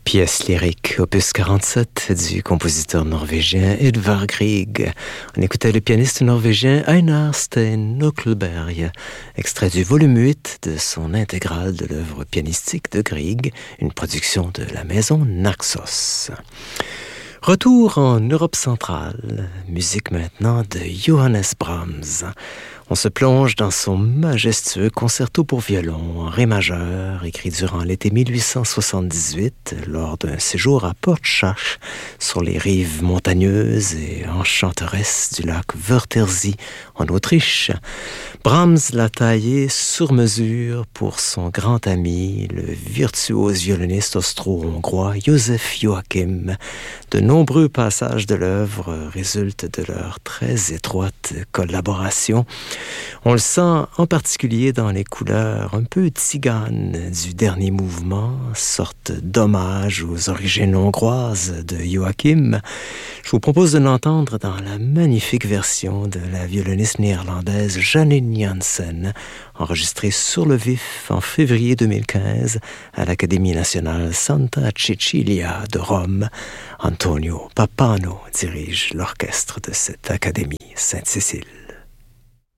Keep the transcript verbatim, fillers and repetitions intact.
Pièce lyrique, opus quarante-sept du compositeur norvégien Edvard Grieg. On écoutait le pianiste norvégien Einar Stein Øckelberg, extrait du volume huit de son intégrale de l'œuvre pianistique de Grieg, une production de la maison Naxos. Retour en Europe centrale, musique maintenant de Johannes Brahms. On se plonge dans son majestueux concerto pour violon en ré majeur, écrit durant l'été mille huit cent soixante-dix-huit, lors d'un séjour à Portschach, sur les rives montagneuses et enchanteresses du lac Wörthersee, en Autriche. Brahms l'a taillé sur mesure pour son grand ami, le virtuose violoniste austro-hongrois József Joachim. De nombreux passages de l'œuvre résultent de leur très étroite collaboration. On le sent en particulier dans les couleurs un peu tziganes du dernier mouvement, sorte d'hommage aux origines hongroises de Joachim. Je vous propose de l'entendre dans la magnifique version de la violoniste néerlandaise Janine Jansen, enregistrée sur le vif en février deux mille quinze à l'Académie nationale Santa Cecilia de Rome. Antonio Pappano dirige l'orchestre de cette Académie Sainte-Cécile.